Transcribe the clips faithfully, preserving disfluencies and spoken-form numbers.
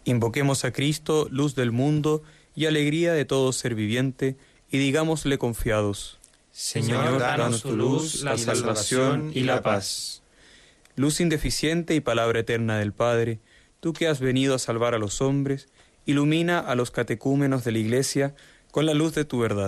Invoquemos a Cristo, luz del mundo y alegría de todo ser viviente, y digámosle confiados: Señor, danos tu luz, la salvación y la paz. Luz indeficiente y palabra eterna del Padre, tú que has venido a salvar a los hombres, ilumina a los catecúmenos de la Iglesia con la luz de tu verdad.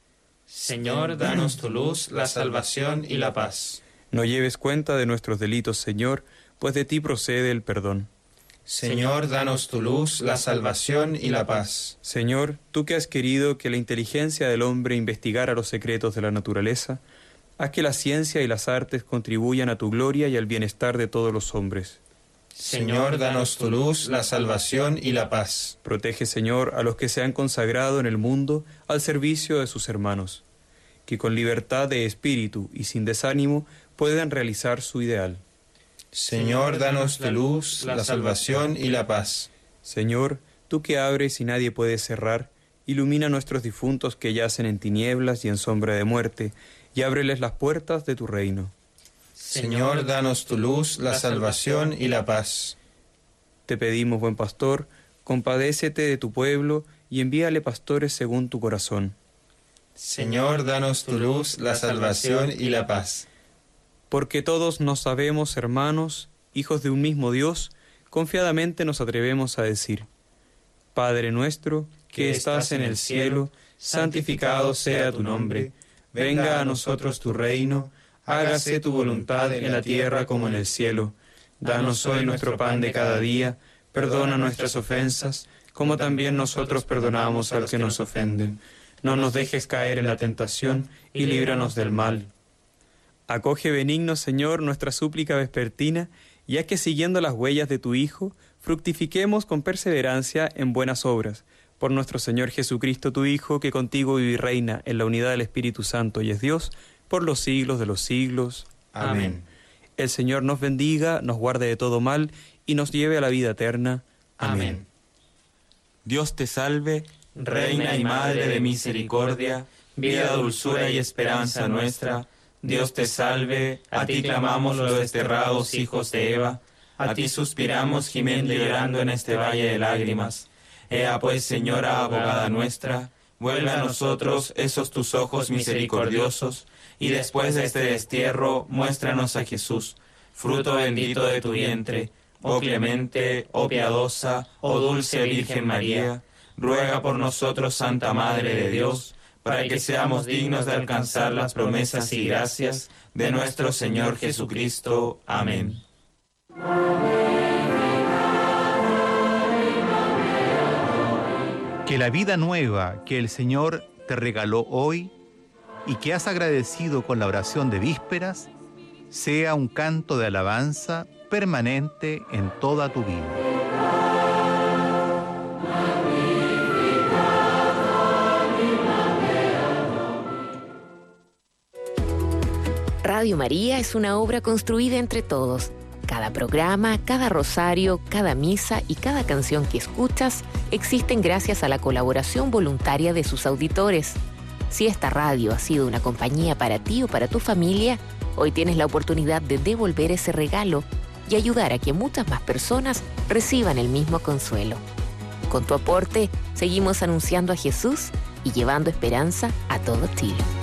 Señor, danos tu luz, la salvación y la paz. No lleves cuenta de nuestros delitos, Señor, pues de ti procede el perdón. Señor, danos tu luz, la salvación y la paz. Señor, tú que has querido que la inteligencia del hombre investigara los secretos de la naturaleza, haz que la ciencia y las artes contribuyan a tu gloria y al bienestar de todos los hombres. Señor, danos tu luz, la salvación y la paz. Protege, Señor, a los que se han consagrado en el mundo al servicio de sus hermanos, que con libertad de espíritu y sin desánimo puedan realizar su ideal. Señor, danos tu luz, la salvación y la paz. Señor, tú que abres y nadie puede cerrar, ilumina a nuestros difuntos que yacen en tinieblas y en sombra de muerte, y ábreles las puertas de tu reino. Señor, danos tu luz, la salvación y la paz. Te pedimos, buen pastor, compadécete de tu pueblo y envíale pastores según tu corazón. Señor, danos tu luz, la salvación y la paz. Porque todos nos sabemos hermanos, hijos de un mismo Dios, confiadamente nos atrevemos a decir: Padre nuestro, que estás en el cielo, santificado sea tu nombre. Venga a nosotros tu reino, hágase tu voluntad en la tierra como en el cielo. Danos hoy nuestro pan de cada día, perdona nuestras ofensas, como también nosotros perdonamos a los que nos ofenden. No nos dejes caer en la tentación y líbranos del mal. Acoge benigno, Señor, nuestra súplica vespertina, y haz que siguiendo las huellas de tu Hijo, fructifiquemos con perseverancia en buenas obras. Por nuestro Señor Jesucristo, tu Hijo, que contigo vive y reina en la unidad del Espíritu Santo y es Dios, por los siglos de los siglos. Amén. El Señor nos bendiga, nos guarde de todo mal y nos lleve a la vida eterna. Amén. Amén. Dios te salve, Reina y Madre de misericordia, vida, dulzura y esperanza nuestra. Dios te salve, a ti clamamos los desterrados hijos de Eva, a ti suspiramos gimiendo y llorando en este valle de lágrimas. Ea pues, Señora abogada nuestra, vuelve a nosotros esos tus ojos misericordiosos, y después de este destierro, muéstranos a Jesús, fruto bendito de tu vientre. Oh clemente, oh piadosa, oh dulce Virgen María, ruega por nosotros, Santa Madre de Dios, para que seamos dignos de alcanzar las promesas y gracias de nuestro Señor Jesucristo. Amén. Que la vida nueva que el Señor te regaló hoy y que has agradecido con la oración de vísperas sea un canto de alabanza permanente en toda tu vida. Radio María es una obra construida entre todos. Cada programa, cada rosario, cada misa y cada canción que escuchas existen gracias a la colaboración voluntaria de sus auditores. Si esta radio ha sido una compañía para ti o para tu familia, hoy tienes la oportunidad de devolver ese regalo y ayudar a que muchas más personas reciban el mismo consuelo. Con tu aporte, seguimos anunciando a Jesús y llevando esperanza a todo Chile.